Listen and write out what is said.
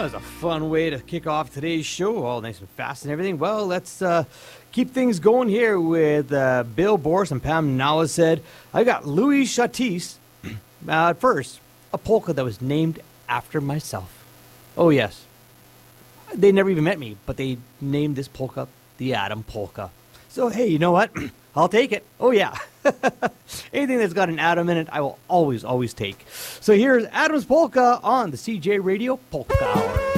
was a fun way to kick off today's show, all nice and fast and everything. Well, let's keep things going here with Bill Boris and Pam Nawazed. I got Louis Chatis. First, a polka that was named after myself. Oh, yes. They never even met me, but they named this polka the Adam Polka. So, hey, you know what? I'll take it. Oh, yeah. Anything that's got an Adam in it, I will always take. So here's Adam's Polka on the CJ Radio Polka Hour.